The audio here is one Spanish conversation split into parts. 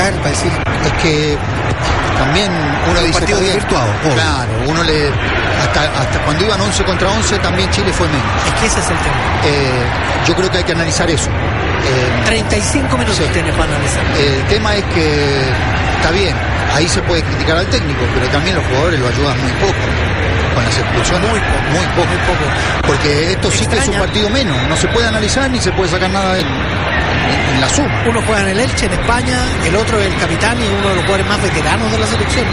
caer para decir. Es que también uno dice partido desvirtuado. Claro, uno hasta cuando iban 11 contra 11 también Chile fue menos. Es que ese es el tema. Yo creo que hay que analizar eso. 35 minutos tiene para analizar. El tema es que está bien, ahí se puede criticar al técnico, pero también los jugadores lo ayudan muy poco con las expulsiones. Muy poco. Porque esto sí que es un partido menos. No se puede analizar ni se puede sacar nada en la suma. Uno juega en el Elche, en España, el otro es el capitán y uno de los jugadores más veteranos de la selección.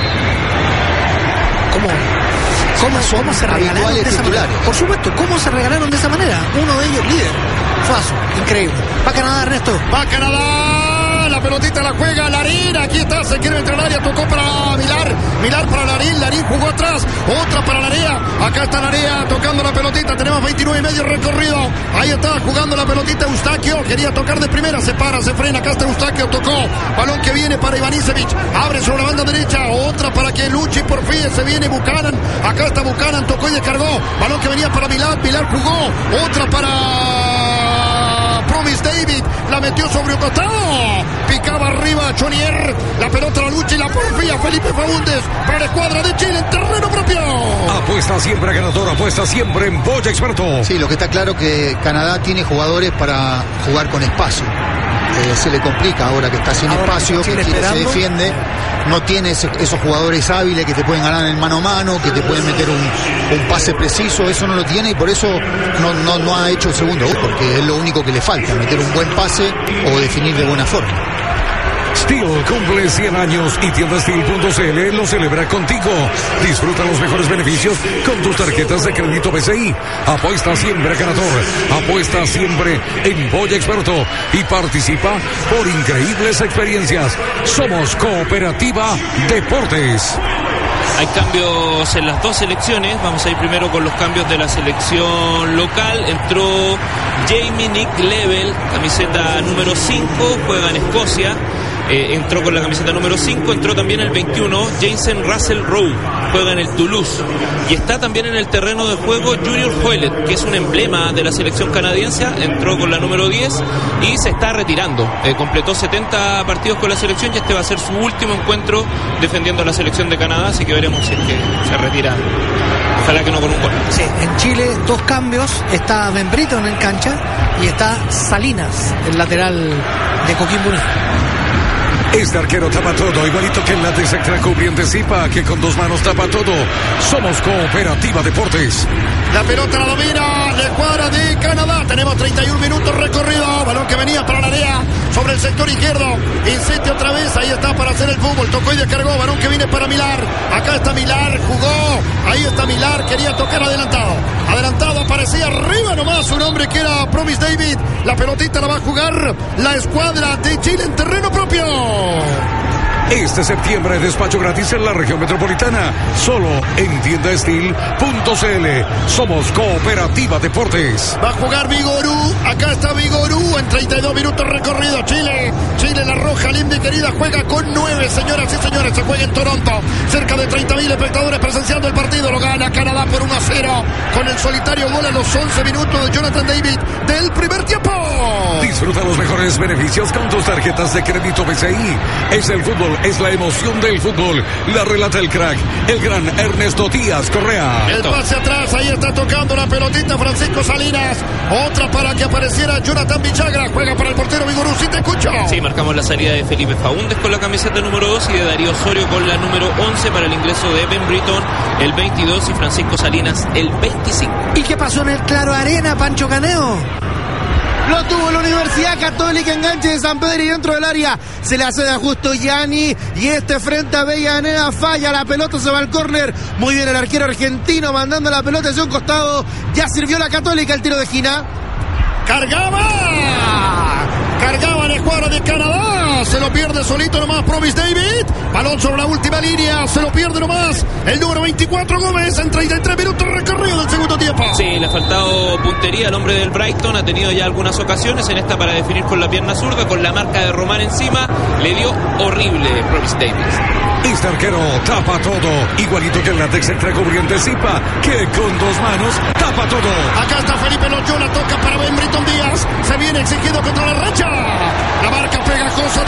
¿Cómo se regalaron de esa manera? Por supuesto, ¿cómo se regalaron de esa manera? Uno de ellos líder. Faso, increíble. Va Canadá, Ernesto. Va Canadá, la pelotita la juega Larín, aquí está, se quiere entrar al área, tocó para Milar para Larín jugó atrás, otra para Larea, acá está Larea tocando la pelotita, tenemos 29 y medio recorrido, ahí está jugando la pelotita Eustaquio, quería tocar de primera, se para, se frena, acá está Eustaquio, tocó, balón que viene para Ivanisevic, abre sobre la banda derecha, otra para que Luchi por fin, se viene Buchanan, acá está Buchanan, tocó y descargó, balón que venía para Milar jugó, otra para Promise David, la metió sobre un costado, picaba arriba Chonier, la pelota la lucha y la porfía Felipe Faúndez para la escuadra de Chile en terreno propio. Apuesta siempre ganador, apuesta siempre en Boya Experto. Sí, lo que está claro que Canadá tiene jugadores para jugar con espacio. Se le complica ahora que está sin espacio, que Chile se defiende, no tiene esos jugadores hábiles que te pueden ganar en mano a mano, que te pueden meter un pase preciso, eso no lo tiene y por eso no ha hecho el segundo gol, porque es lo único que le falta, meter un buen pase o definir de buena forma. Steel cumple 100 años y tiendasteel.cl lo celebra contigo. Disfruta los mejores beneficios con tus tarjetas de crédito BCI. Apuesta siempre ganador. Apuesta siempre en Boya Experto y participa por increíbles experiencias. Somos Cooperativa Deportes. Hay cambios en las dos selecciones. Vamos a ir primero con los cambios de la selección local. Entró Jamie Nick Level, camiseta número 5, juega en Escocia. Entró con la camiseta número 5, entró también el 21, Jason Russell Rowe, juega en el Toulouse. Y está también en el terreno de juego Junior Hoilett, que es un emblema de la selección canadiense, entró con la número 10 y se está retirando. Completó 70 partidos con la selección y este va a ser su último encuentro defendiendo a la selección de Canadá, así que veremos si es que se retira. Ojalá que no con un gol. Sí, en Chile 2 cambios, está Ben Britton en cancha y está Salinas, el lateral de Coquimbo Unido. Este arquero tapa todo, igualito que el látex extra cubriente Zipa, que con 2 manos tapa todo. Somos Cooperativa Deportes. La pelota la domina la escuadra de Canadá. Tenemos 31 minutos recorrido. Balón que venía para la área sobre el sector izquierdo. Insiste otra vez. Ahí está para hacer el fútbol. Tocó y descargó. Balón que viene para Milar. Acá está Milar. Jugó. Ahí está Milar. Quería tocar adelantado. Adelantado aparecía arriba nomás un hombre que era Promise David. La pelotita la va a jugar la escuadra de Chile en terreno propio. Este septiembre despacho gratis en la región metropolitana, solo en tiendasteel.cl. Somos Cooperativa Deportes. Va a jugar Vigorú, acá está Vigorú en 32 minutos recorrido. Chile la roja, linda y querida, juega con 9, señoras y señores, se juega en Toronto. Cerca de 30.000 espectadores presenciando el partido, lo gana Canadá por 1-0 con el solitario gol a los 11 minutos de Jonathan David del primer tiempo. Disfruta los mejores beneficios con tus tarjetas de crédito BCI. Es el fútbol, es la emoción del fútbol. La relata el crack, el gran Ernesto Díaz Correa. El pase atrás, ahí está tocando la pelotita Francisco Salinas. Otra para que apareciera Jonathan Villagra. Juega para el portero Vigorú, si te escucho. Sí, marcamos la salida de Felipe Faúndez con la camiseta número 2 y de Darío Osorio con la número 11 para el ingreso de Ben Britton, el 22, y Francisco Salinas, el 25. ¿Y qué pasó en el Claro Arena, Pancho Caneo? Lo tuvo la Universidad Católica, enganche de San Pedro y dentro del área se le hace de justo Gianni y frente a Avellaneda falla, la pelota se va al córner, muy bien el arquero argentino mandando la pelota hacia un costado, ya sirvió la Católica el tiro de esquina. Cargaba la escuadra de Canadá, se lo pierde solito nomás Promise David, balón sobre la última línea, se lo pierde nomás el número 24 Gómez en 33 minutos recorrido del segundo tiempo. Sí, le ha faltado puntería al hombre del Brighton, ha tenido ya algunas ocasiones, en esta para definir con la pierna zurda, con la marca de Román encima, le dio horrible Promise David. Este arquero tapa todo, igualito que el látex extra cubriente Zipa, que con 2 manos tapa todo. Acá está Felipe Loyola, toca para Ben Britton Díaz, se viene exigido contra la racha. La marca pegajosa